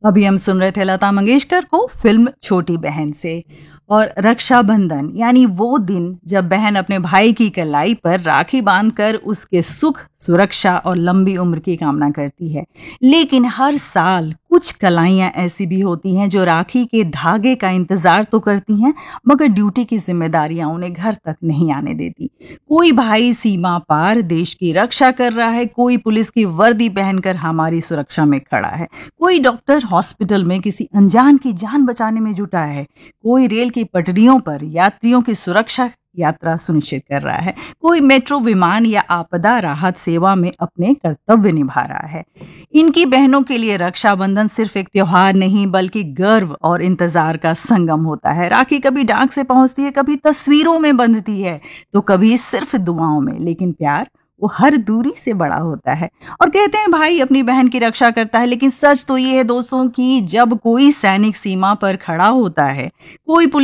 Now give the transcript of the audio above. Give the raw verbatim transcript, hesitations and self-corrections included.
अभी हम सुन रहे थे लता मंगेशकर को फिल्म छोटी बहन से। और रक्षाबंधन यानी वो दिन जब बहन अपने भाई की कलाई पर राखी बांधकर उसके सुख, सुरक्षा और लंबी उम्र की कामना करती है। लेकिन हर साल कुछ कलाइयां ऐसी भी होती हैं जो राखी के धागे का इंतजार तो करती हैं, मगर ड्यूटी की जिम्मेदारियां उन्हें घर तक नहीं आने देती। कोई भाई सीमा पार देश की रक्षा कर रहा है, कोई पुलिस की वर्दी पहनकर हमारी सुरक्षा में खड़ा है, कोई डॉक्टर हॉस्पिटल में किसी अनजान की जान बचाने में जुटा है, कोई रेल की पटरियों पर यात्रियों की सुरक्षा यात्रा सुनिश्चित कर रहा है, कोई मेट्रो विमान या आपदा राहत सेवा में अपने कर्तव्य निभा रहा है। इनकी बहनों के लिए रक्षाबंधन सिर्फ एक त्योहार नहीं बल्कि गर्व और इंतजार का संगम होता है। राखी कभी डाक से पहुंचती है, कभी तस्वीरों में बंधती है, तो कभी सिर्फ दुआओं में, लेकिन प्यार वो हर दूरी से बड़ा होता है। और कहते हैं भाई अपनी बहन की रक्षा करता है, लेकिन सच तो ये है दोस्तों कि जब कोई सैनिक सीमा पर खड़ा होता है, कोई पुलिस